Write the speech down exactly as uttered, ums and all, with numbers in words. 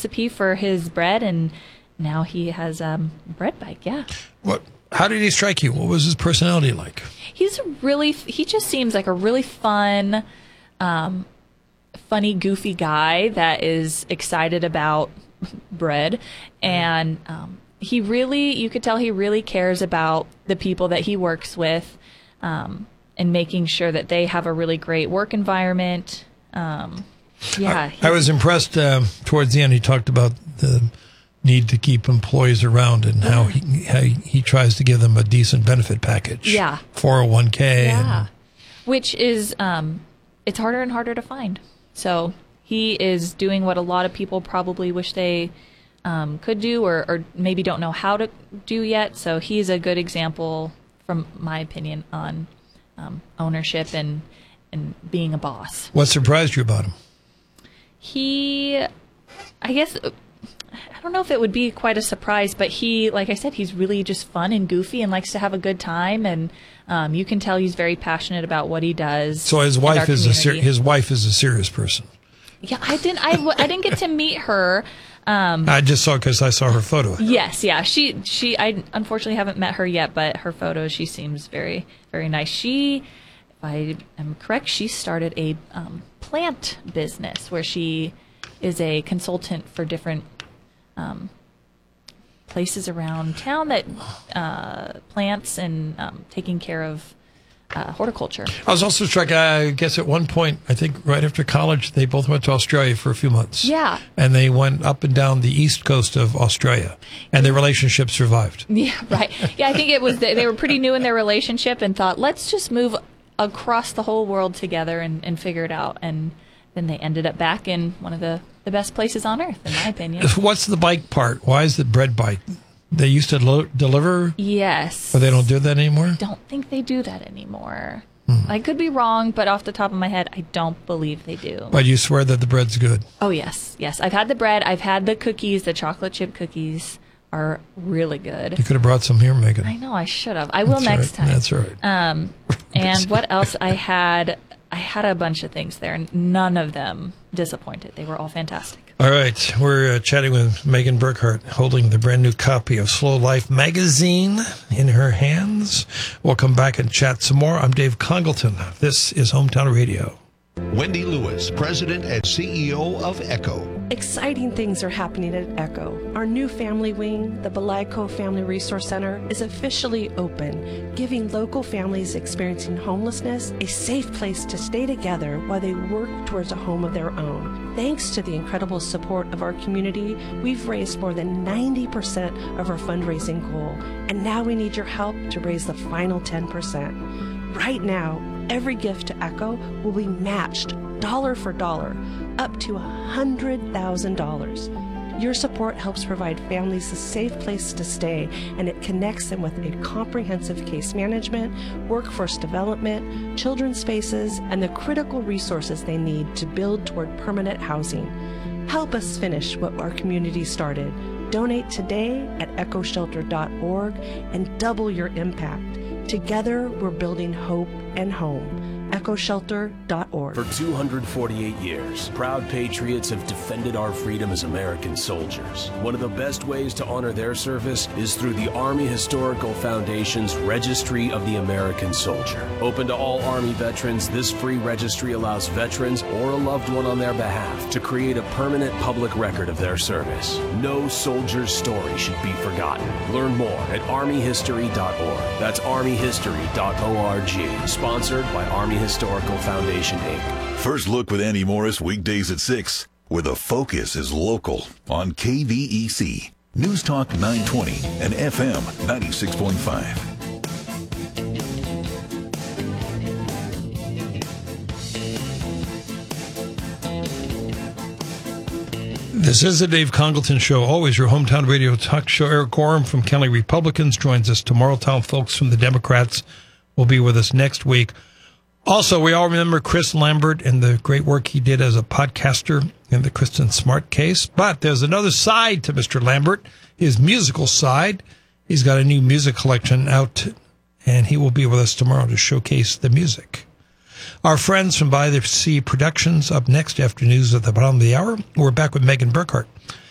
recipe for his bread, and now he has um, Bread Bike. Yeah. What? How did he strike you? What was his personality like? He's a really. He just seems like a really fun, um, funny, goofy guy that is excited about bread, and um, he really. You could tell he really cares about the people that he works with, um, and making sure that they have a really great work environment. Um, yeah, I, I was impressed uh, towards the end. He talked about the need to keep employees around and how he how he tries to give them a decent benefit package. Yeah. four oh one k. Yeah. And, Which is, um, it's harder and harder to find. So he is doing what a lot of people probably wish they um, could do or, or maybe don't know how to do yet. So he's a good example, from my opinion, on um, ownership and, and being a boss. what surprised you about him? He, I guess... I don't know if it would be quite a surprise, but he, like I said, he's really just fun and goofy and likes to have a good time, and um, you can tell he's very passionate about what he does. So his in wife our is a ser- community. his wife is a serious person. Yeah, I didn't. I, w- I didn't get to meet her. Um, I just saw because I saw her photo. yes, yeah. She she. I unfortunately haven't met her yet, but her photos, she seems very very nice. She, if I am correct, she started a um, plant business where she is a consultant for different Um, places around town that uh, plants and um, taking care of uh, horticulture. I was also struck, I guess at one point, I think right after college, they both went to Australia for a few months. Yeah. And they went up and down the east coast of Australia, and their relationship survived. Yeah, right. Yeah, I think it was they, they were pretty new in their relationship and thought, let's just move across the whole world together and, and figure it out. And then they ended up back in one of the, the best places on earth, in my opinion. What's the bike part? Why is the Bread Bike? They used to lo- deliver, Yes. but they don't do that anymore? Don't think they do that anymore. Hmm. I could be wrong, but off the top of my head, I don't believe they do. But you swear that the bread's good. Oh, yes. Yes. I've had the bread. I've had the cookies. The chocolate chip cookies are really good. You could have brought some here, Megan. I know I should have. I will That's next right. time. That's right. Um, and what else? I had I had a bunch of things there, and none of them disappointed. They were all fantastic. All right. We're uh, chatting with Megan Burkhart, holding the brand new copy of Slow Life magazine in her hands. We'll come back and chat some more. I'm Dave Congleton. This is Hometown Radio. Wendy Lewis, President and C E O of Echo. Exciting things are happening at Echo. Our new family wing, the Belico Family Resource Center, is officially open, giving local families experiencing homelessness a safe place to stay together while they work towards a home of their own. Thanks to the incredible support of our community, we've raised more than ninety percent of our fundraising goal, and now we need your help to raise the final ten percent. Right now, every gift to Echo will be matched dollar for dollar, up to one hundred thousand dollars. Your support helps provide families a safe place to stay, and it connects them with a comprehensive case management, workforce development, children's spaces, and the critical resources they need to build toward permanent housing. Help us finish what our community started. Donate today at echo shelter dot org and double your impact. Together, we're building hope and home. echo shelter dot org. For two hundred forty-eight years, proud patriots have defended our freedom as American soldiers. One of the best ways to honor their service is through the Army Historical Foundation's Registry of the American Soldier. Open to all Army veterans, this free registry allows veterans or a loved one on their behalf to create a permanent public record of their service. No soldier's story should be forgotten. Learn more at army history dot org. That's army history dot org. Sponsored by Army Historical Foundation, Incorporated. First Look with Andy Morris, weekdays at six, where the focus is local on K V E C, News Talk nine twenty and F M ninety-six point five. This is the Dave Congleton Show, always your hometown radio talk show. Eric Gorham from County Republicans joins us tomorrow. Town folks from the Democrats will be with us next week. Also, we all remember Chris Lambert and the great work he did as a podcaster in the Kristen Smart case. But there's another side to Mister Lambert, his musical side. He's got a new music collection out, and he will be with us tomorrow to showcase the music. Our friends from By the Sea Productions up next after news at the bottom of the hour. We're back with Megan Burkhart.